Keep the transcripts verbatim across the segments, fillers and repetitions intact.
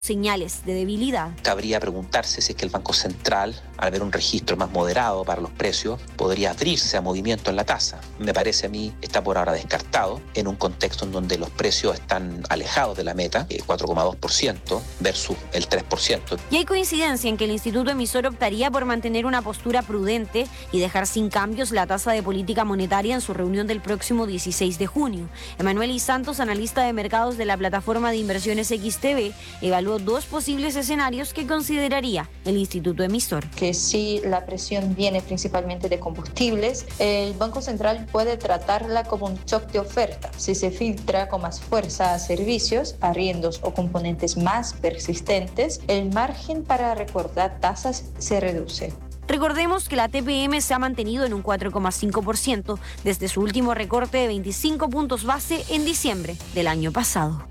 señales de debilidad. Cabría preguntarse si es que el Banco Central, al ver un registro más moderado para los precios, podría abrirse a movimiento en la tasa. Me parece a mí está por ahora descartado en un contexto en donde los precios están alejados de la meta, eh, cuatro coma dos por ciento versus el tres por ciento. Y hay coincidencia en que el Instituto Emisor optaría por mantener una postura prudente y dejar sin cambios la tasa de política monetaria en su reunión del próximo dieciséis de junio. Emanuel Y. Santos, analista de mercados de la plataforma de inversiones X T V, evaluó dos posibles escenarios que consideraría el Instituto Emisor. Que si la presión viene principalmente de combustibles, el Banco Central puede tratarla como un shock de oferta. Si se filtra con más fuerza a servicios, arriendos o componentes más persistentes, el margen para recortar tasas se reduce. Recordemos que la T P M se ha mantenido en un cuatro coma cinco por ciento desde su último recorte de veinticinco puntos base en diciembre del año pasado.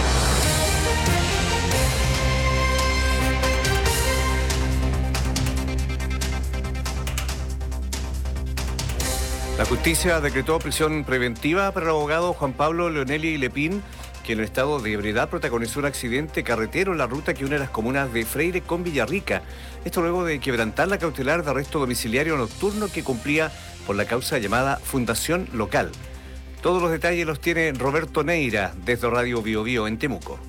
La justicia decretó prisión preventiva para el abogado Juan Pablo Leonelli Lepín, que en el estado de ebriedad protagonizó un accidente carretero en la ruta que une las comunas de Freire con Villarrica. Esto luego de quebrantar la cautelar de arresto domiciliario nocturno que cumplía por la causa llamada Fundación Local. Todos los detalles los tiene Roberto Neira desde Radio Bio Bio en Temuco.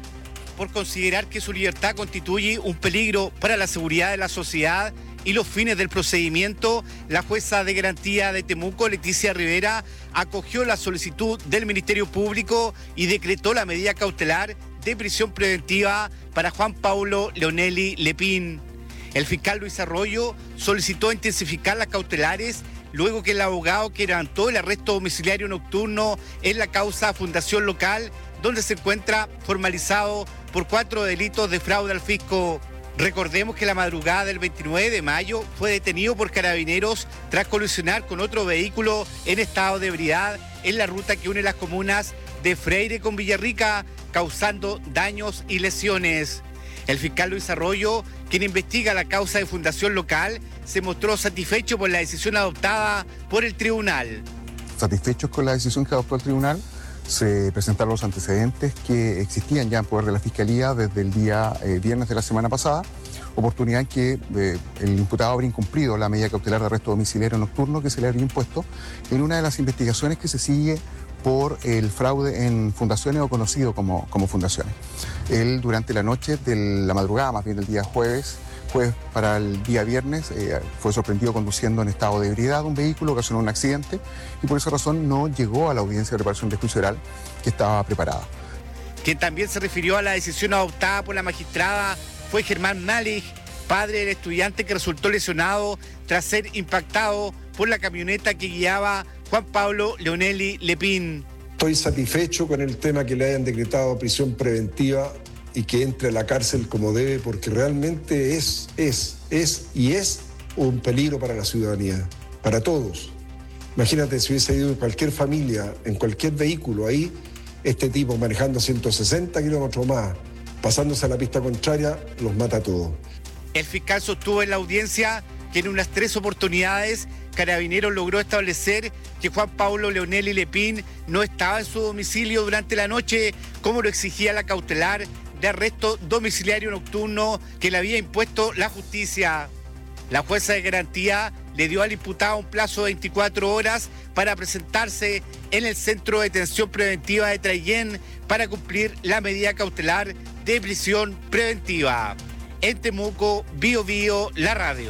Por considerar que su libertad constituye un peligro para la seguridad de la sociedad y los fines del procedimiento, la jueza de garantía de Temuco, Leticia Rivera, acogió la solicitud del Ministerio Público y decretó la medida cautelar de prisión preventiva para Juan Pablo Leonelli Lepín. El fiscal Luis Arroyo solicitó intensificar las cautelares luego que el abogado que levantó el arresto domiciliario nocturno en la causa Fundación Local, donde se encuentra formalizado por cuatro delitos de fraude al fisco. Recordemos que la madrugada del veintinueve de mayo fue detenido por carabineros tras colisionar con otro vehículo en estado de ebriedad en la ruta que une las comunas de Freire con Villarrica, causando daños y lesiones. El fiscal Luis Arroyo, quien investiga la causa de Fundación Local, se mostró satisfecho por la decisión adoptada por el tribunal. Satisfechos con la decisión que adoptó el tribunal, se presentaron los antecedentes que existían ya en poder de la Fiscalía desde el día eh, viernes de la semana pasada, oportunidad en que eh, el imputado habría incumplido la medida cautelar de arresto domiciliario nocturno que se le habría impuesto en una de las investigaciones que se sigue por el fraude en fundaciones o conocido como, como fundaciones. Él durante la noche de la madrugada, más bien del día jueves, jueves para el día viernes, eh, fue sorprendido conduciendo en estado de ebriedad un vehículo, ocasionó un accidente y por esa razón no llegó a la audiencia de preparación de juicio oral que estaba preparada. Quien también se refirió a la decisión adoptada por la magistrada fue Germán Malich, padre del estudiante que resultó lesionado tras ser impactado por la camioneta que guiaba Juan Pablo Leonelli Lepín. Estoy satisfecho con el tema que le hayan decretado prisión preventiva y que entre a la cárcel como debe, porque realmente es, es, es y es un peligro para la ciudadanía, para todos. Imagínate si hubiese ido en cualquier familia, en cualquier vehículo, ahí este tipo manejando ciento sesenta kilómetros más, pasándose a la pista contraria, los mata a todos. El fiscal sostuvo en la audiencia que en unas tres oportunidades Carabineros logró establecer que Juan Pablo Leonelli Lepín no estaba en su domicilio durante la noche, como lo exigía la cautelar de arresto domiciliario nocturno que le había impuesto la justicia. La jueza de garantía le dio al imputado un plazo de veinticuatro horas para presentarse en el Centro de Detención Preventiva de Traillén para cumplir la medida cautelar de prisión preventiva. En Temuco, Bio Bio, la radio.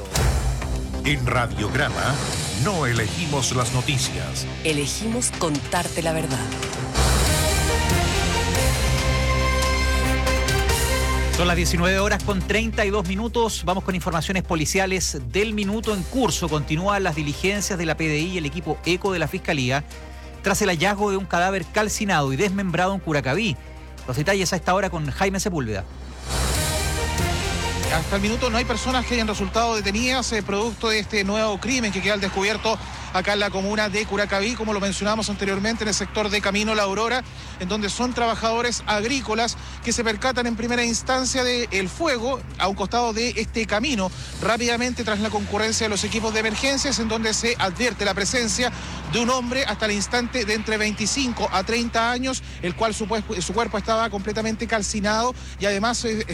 En Radiograma no elegimos las noticias. Elegimos contarte la verdad. Son las diecinueve horas con treinta y dos minutos. Vamos con informaciones policiales del minuto en curso. Continúan las diligencias de la P D I y el equipo ECO de la Fiscalía tras el hallazgo de un cadáver calcinado y desmembrado en Curacaví. Los detalles a esta hora con Jaime Sepúlveda. Hasta el minuto no hay personas que hayan resultado detenidas eh, producto de este nuevo crimen que queda al descubierto acá en la comuna de Curacaví, como lo mencionábamos anteriormente, en el sector de Camino La Aurora, en donde son trabajadores agrícolas que se percatan en primera instancia del fuego a un costado de este camino. Rápidamente, tras la concurrencia de los equipos de emergencias, en donde se advierte la presencia de un hombre hasta el instante de entre veinticinco a treinta años, el cual su, su cuerpo estaba completamente calcinado y además eh,